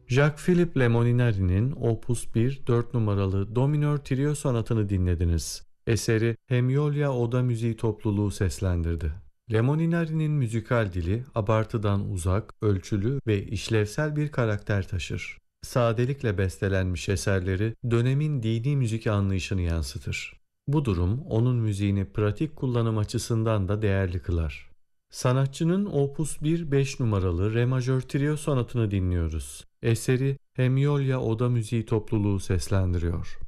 Jacques-Philippe Lemoninari'nin Opus 1 4 numaralı Do minör trio sonatını dinlediniz. Eseri Hemyolya Oda Müziği Topluluğu seslendirdi. Lemoninari'nin müzikal dili abartıdan uzak, ölçülü ve işlevsel bir karakter taşır. Sadelikle bestelenmiş eserleri dönemin dini müzik anlayışını yansıtır. Bu durum onun müziğini pratik kullanım açısından da değerli kılar. Sanatçının Opus 1 5 numaralı Re majör trio sonatını dinliyoruz. Eseri Hemyolya Oda Müziği Topluluğu seslendiriyor.